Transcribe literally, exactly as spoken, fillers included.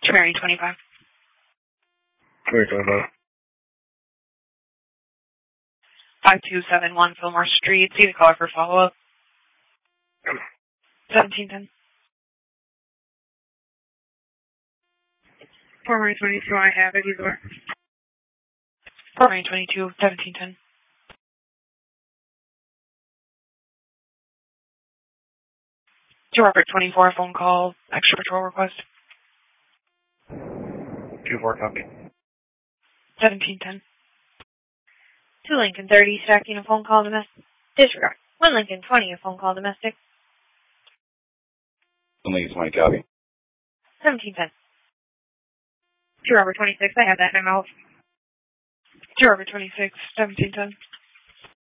Mary twenty-five. Mary twenty-five. five two seven one Fillmore Street. See the caller for follow-up. seventeen ten. four Mary twenty-two, I have it. He's over. four Mary twenty-two, seventeen ten. two Robert twenty-four, phone call, extra patrol request. two four, copy. seventeen ten. two Lincoln thirty, stacking a phone call domestic. Disregard. one Lincoln twenty, a phone call domestic. one Lincoln twenty, copy. seventeen ten. two Robert twenty-six, I have that. I'm out. two Robert twenty-six, seventeen ten.